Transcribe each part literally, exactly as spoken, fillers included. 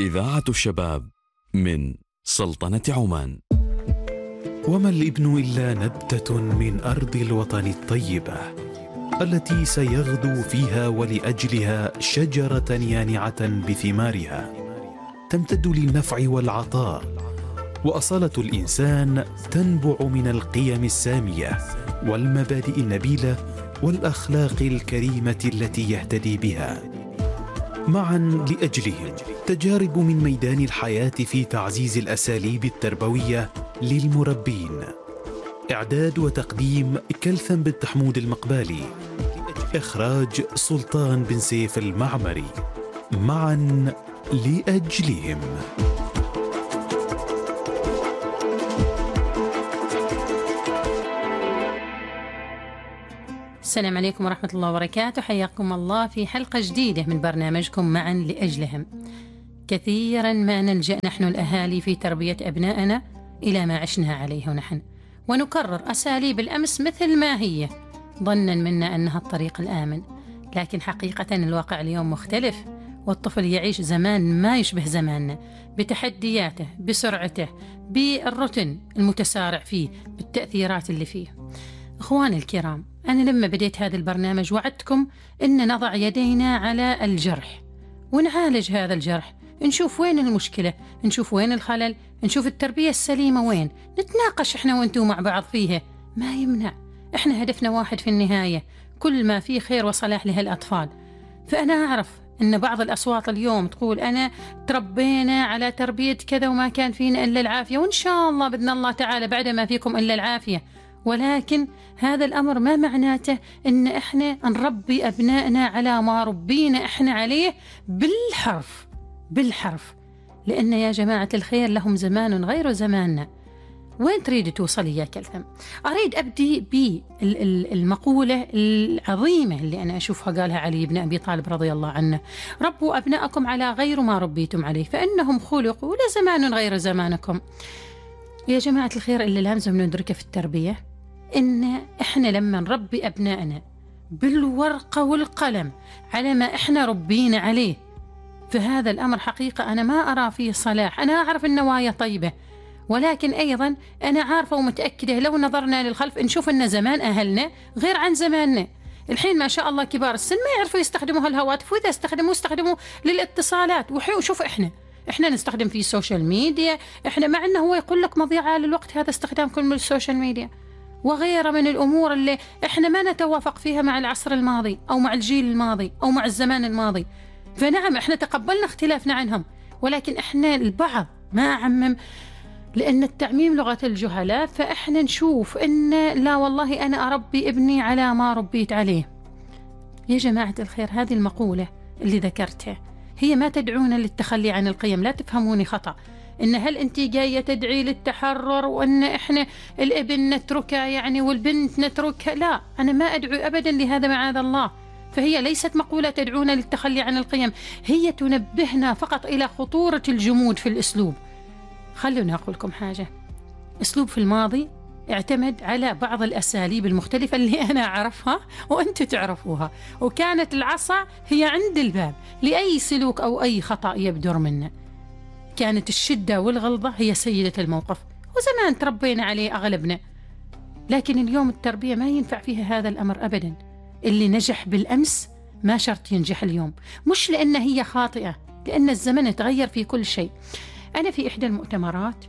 إذاعة الشباب من سلطنة عمان. وما الابن إلا نبتة من أرض الوطن الطيبة التي سيغدو فيها ولأجلها شجرة يانعة بثمارها تمتد للنفع والعطاء. وأصالة الإنسان تنبع من القيم السامية والمبادئ النبيلة والأخلاق الكريمة التي يهتدي بها. معا لأجلهم تجارب من ميدان الحياة في تعزيز الأساليب التربوية للمربين. إعداد وتقديم كلثم بن حمود المقبالي. إخراج سلطان بن سيف المعمري. معا لأجلهم. السلام عليكم ورحمة الله وبركاته. حياكم الله في حلقة جديدة من برنامجكم معا لأجلهم. كثيرا ما نلجأ نحن الأهالي في تربية أبنائنا إلى ما عشنا عليه نحن، ونكرر أساليب الأمس مثل ما هي ظنا منا أنها الطريق الآمن، لكن حقيقة الواقع اليوم مختلف، والطفل يعيش زمان ما يشبه زماننا، بتحدياته، بسرعته، بالروتين المتسارع فيه، بالتأثيرات اللي فيه. أخواني الكرام، أنا لما بديت هذا البرنامج وعدتكم أن نضع يدينا على الجرح ونعالج هذا الجرح، نشوف وين المشكلة، نشوف وين الخلل، نشوف التربية السليمة وين، نتناقش إحنا وإنتوا مع بعض فيها، ما يمنع. إحنا هدفنا واحد في النهاية، كل ما فيه خير وصلاح لهالأطفال. فأنا أعرف أن بعض الأصوات اليوم تقول أنا تربينا على تربية كذا وما كان فينا إلا العافية، وإن شاء الله بإذن الله تعالى بعد ما فيكم إلا العافية، ولكن هذا الأمر ما معناته إن إحنا نربي أبنائنا على ما ربينا إحنا عليه بالحرف بالحرف. لأن يا جماعة الخير لهم زمان غير زماننا. وين تريد توصلي يا كلثم؟ أريد أبدي بالمقولة العظيمة اللي أنا أشوفها قالها علي بن أبي طالب رضي الله عنه: ربوا أبنائكم على غير ما ربيتم عليه فإنهم خلقوا لزمان غير زمانكم. يا جماعة الخير، اللي لازم ندركه في التربية إن إحنا لما نربي أبنائنا بالورقة والقلم على ما إحنا ربينا عليه، فهذا الأمر حقيقة أنا ما أرى فيه صلاح. أنا أعرف النوايا طيبة، ولكن أيضا أنا عارفة ومتأكدة لو نظرنا للخلف نشوف أن زمان أهلنا غير عن زماننا. الحين ما شاء الله كبار السن ما يعرفوا يستخدموا هالهواتف، وإذا استخدموا استخدموا للاتصالات. وشوف إحنا إحنا نستخدم في السوشيال ميديا، إحنا مع أنه هو يقول لك مضيعة للوقت هذا استخدام كل من السوشيال ميديا وغيرها من الأمور اللي إحنا ما نتوافق فيها مع العصر الماضي أو مع الجيل الماضي أو مع الزمان الماضي. فنعم إحنا تقبلنا اختلافنا عنهم، ولكن إحنا البعض ما أعمم، لأن التعميم لغة الجهلاء. فإحنا نشوف إن لا والله أنا أربي ابني على ما ربيت عليه. يا جماعة الخير، هذه المقولة اللي ذكرتها هي ما تدعونا للتخلي عن القيم، لا تفهموني خطأ. إن هل أنت جاية تدعي للتحرر وأن إحنا الابن نتركها يعني والبنت نتركها؟ لا، أنا ما أدعو أبدا لهذا معاذ الله. فهي ليست مقولة تدعونا للتخلي عن القيم، هي تنبهنا فقط إلى خطورة الجمود في الأسلوب. خلونا أقول لكم حاجة، أسلوب في الماضي اعتمد على بعض الأساليب المختلفة اللي أنا أعرفها وأنتوا تعرفوها، وكانت العصا هي عند الباب لأي سلوك أو أي خطأ يبدر منا. كانت الشدة والغلظة هي سيدة الموقف، وزمان تربينا عليه أغلبنا. لكن اليوم التربية ما ينفع فيها هذا الأمر أبدا. اللي نجح بالأمس ما شرط ينجح اليوم، مش لأن هي خاطئة، لأن الزمن تغير في كل شيء. أنا في إحدى المؤتمرات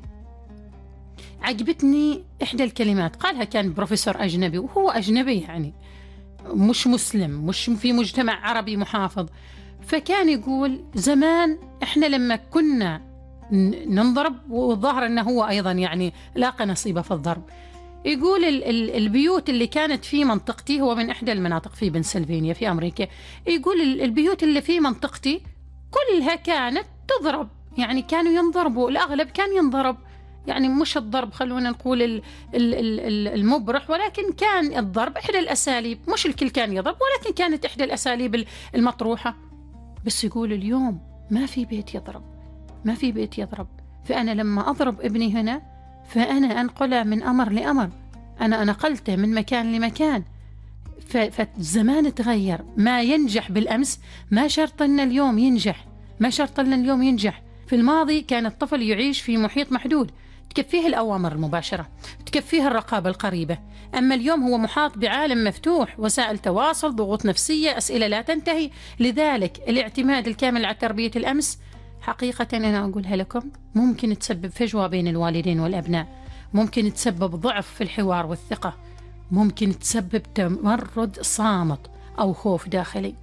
عجبتني إحدى الكلمات قالها كان بروفيسور أجنبي، وهو أجنبي يعني مش مسلم، مش في مجتمع عربي محافظ. فكان يقول زمان إحنا لما كنا ننضرب، والظاهر أنه هو أيضا يعني لاقى نصيبه في الضرب، يقول ال ال البيوت اللي كانت في منطقتي، هو من إحدى المناطق في بنسلفانيا في أمريكا، يقول البيوت اللي في منطقتي كلها كانت تضرب، يعني كانوا ينضربوا، الأغلب كان ينضرب، يعني مش الضرب خلونا نقول ال ال ال المبرح، ولكن كان الضرب إحدى الأساليب، مش الكل كان يضرب، ولكن كانت إحدى الأساليب المطروحة. بس يقول اليوم ما في بيت يضرب، ما في بيت يضرب. فأنا لما أضرب ابني هنا فأنا أنقله من أمر لأمر، أنا نقلته من مكان لمكان. فالزمان تغير، ما ينجح بالأمس ما شرط أن اليوم ينجح، ما شرط أن اليوم ينجح. في الماضي كان الطفل يعيش في محيط محدود تكفيه الأوامر المباشرة، تكفيه الرقابة القريبة. أما اليوم هو محاط بعالم مفتوح، وسائل تواصل، ضغوط نفسية، أسئلة لا تنتهي. لذلك الاعتماد الكامل على تربية الأمس حقيقة أنا أقولها لكم ممكن تسبب فجوة بين الوالدين والأبناء، ممكن تسبب ضعف في الحوار والثقة، ممكن تسبب تمرد صامت أو خوف داخلي.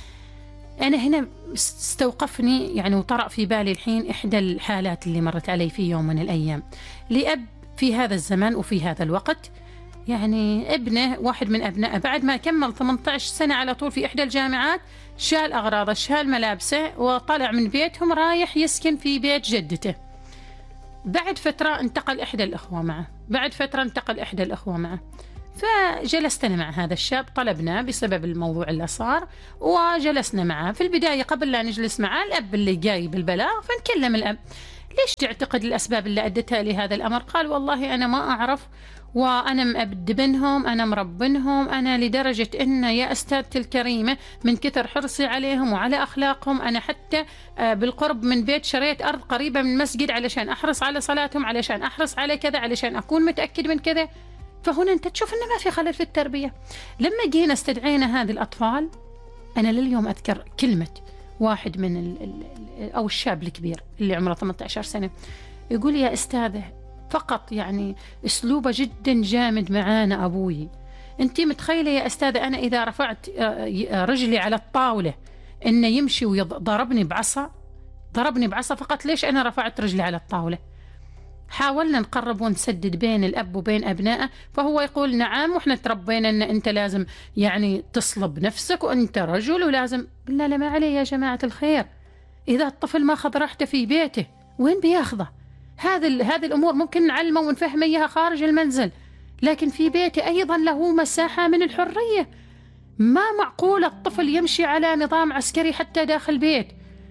أنا هنا استوقفني يعني وطرأ في بالي الحين إحدى الحالات اللي مرت علي في يوم من الأيام لأب في هذا الزمن وفي هذا الوقت. يعني ابنه واحد من أبنائه بعد ما كمل ثمانية عشر سنة على طول في إحدى الجامعات شال أغراضه، شال ملابسه وطلع من بيتهم رايح يسكن في بيت جدته. بعد فترة انتقل إحدى الأخوة معه، بعد فترة انتقل إحدى الأخوة معه. فجلست أنا مع هذا الشاب، طلبنا بسبب الموضوع اللي صار وجلسنا معه. في البداية قبل لا نجلس معه الأب اللي جاي بالبلاغ، فنكلم الأب ليش تعتقد الأسباب اللي أدتها لهذا الأمر؟ قال والله أنا ما أعرف، وأنا مأدبنهم، أنا مربنهم، أنا لدرجة أن يا أستاذتي الكريمة من كثر حرصي عليهم وعلى أخلاقهم أنا حتى بالقرب من بيت شريت أرض قريبة من المسجد علشان أحرص على صلاتهم، علشان أحرص على كذا، علشان أكون متأكد من كذا. فهنا أنت تشوف أنه ما في خلل في التربية. لما جينا استدعينا هذه الأطفال، أنا لليوم أذكر كلمة واحد من ال ال أو الشاب الكبير اللي عمره ثمانية عشر سنة، يقول يا أستاذة فقط يعني أسلوبه جدا جامد معانا أبوي. أنت متخيلة يا أستاذة أنا إذا رفعت رجلي على الطاولة إنه يمشي ويضربني بعصا، ضربني بعصا فقط. ليش أنا رفعت رجلي على الطاولة؟ حاولنا نقرب ونسدد بين الأب وبين أبنائه، فهو يقول نعم وإحنا تربينا أن أنت لازم يعني تصلب نفسك وأنت رجل ولازم. لا لا ما عليه يا جماعة الخير، إذا الطفل ما أخذ راحته في بيته وين بياخذه؟ هذه هذه الأمور ممكن نعلمه ونفهمه إياها خارج المنزل، لكن في بيته أيضا له مساحة من الحرية. ما معقول الطفل يمشي على نظام عسكري حتى داخل بيت.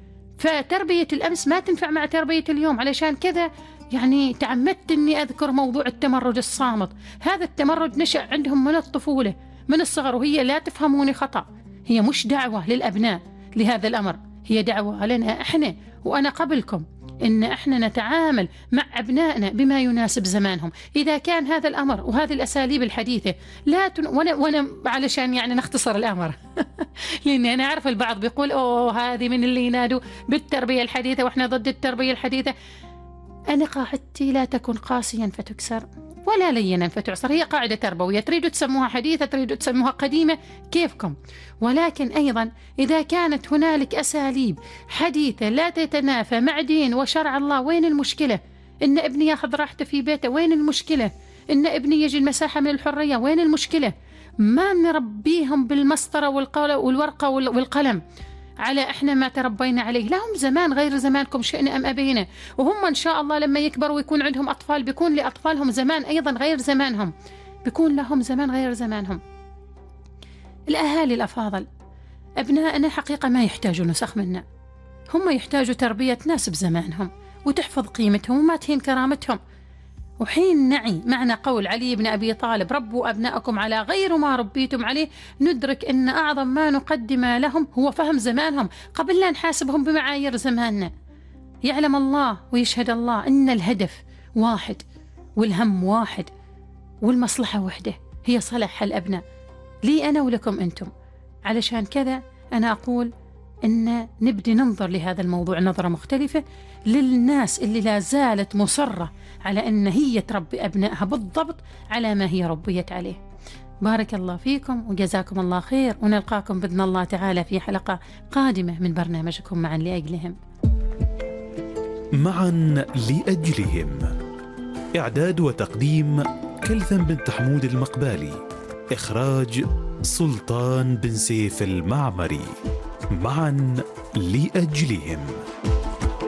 فتربية الأمس ما تنفع مع تربية اليوم. علشان كذا يعني تعمدت أني أذكر موضوع التمرد الصامت. هذا التمرد نشأ عندهم من الطفولة، من الصغر، وهي لا تفهموني خطأ، هي مش دعوة للأبناء لهذا الأمر، هي دعوة لنا إحنا وأنا قبلكم إن إحنا نتعامل مع أبنائنا بما يناسب زمانهم. إذا كان هذا الأمر وهذه الأساليب الحديثة لا تن... وأنا... وأنا علشان يعني نختصر الأمر لأن أنا أعرف البعض بيقول أوه هذه من اللي ينادوا بالتربية الحديثة وإحنا ضد التربية الحديثة. أنا قاعدتي لا تكن قاسيا فتكسر ولا لينا فتعصر. هي قاعدة تربوية، تريدوا تسموها حديثة، تريدوا تسموها قديمة، كيفكم. ولكن أيضا إذا كانت هنالك أساليب حديثة لا تتنافى مع دين وشرع الله، وين المشكلة؟ إن ابني ياخذ راحته في بيته، وين المشكلة؟ إن ابني يجي المساحة من الحرية، وين المشكلة؟ ما نربيهم بالمسطرة والورقة والقلم على إحنا ما تربينا عليه. لهم زمان غير زمانكم شئنا أم أبينا، وهم إن شاء الله لما يكبروا ويكون عندهم أطفال بيكون لأطفالهم زمان أيضا غير زمانهم، بيكون لهم زمان غير زمانهم. الأهالي الأفاضل أبنائنا حقيقة ما يحتاجوا نسخ منا، هم يحتاجوا تربية تناسب زمانهم وتحفظ قيمتهم وما تهين كرامتهم. وحين نعي معنى قول علي بن أبي طالب ربوا أبناءكم على غير ما ربيتم عليه، ندرك أن أعظم ما نقدم لهم هو فهم زمانهم قبل لا نحاسبهم بمعايير زماننا. يعلم الله ويشهد الله أن الهدف واحد والهم واحد والمصلحة وحده، هي صلاح الأبناء لي أنا ولكم أنتم. علشان كذا أنا أقول أن نبدي ننظر لهذا الموضوع نظرة مختلفة للناس اللي لا زالت مصرة على أن هي تربي أبنائها بالضبط على ما هي ربيت عليه. بارك الله فيكم وجزاكم الله خير، ونلقاكم بإذن الله تعالى في حلقة قادمة من برنامجكم معا لأجلهم. معا لأجلهم، إعداد وتقديم كلثم بنت حمود المقبالي، إخراج سلطان بن سيف المعمري. معا لأجلهم.